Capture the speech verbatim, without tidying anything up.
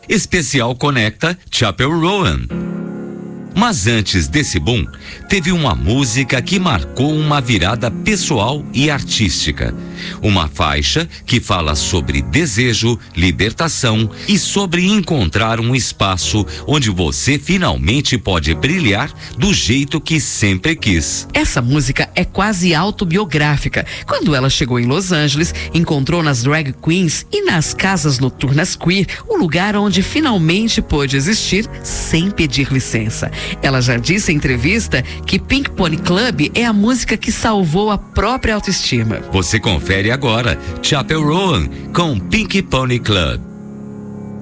Especial Conecta Chapel Roan. Mas antes desse boom, teve uma música que marcou uma virada pessoal e artística. Uma faixa que fala sobre desejo, libertação e sobre encontrar um espaço onde você finalmente pode brilhar do jeito que sempre quis. Essa música é quase autobiográfica. Quando ela chegou em Los Angeles, encontrou nas drag queens e nas casas noturnas queer o lugar onde finalmente pôde existir sem pedir licença. Ela já disse em entrevista que Pink Pony Club é a música que salvou a própria autoestima. Você confere agora Chapel Roan com Pink Pony Club.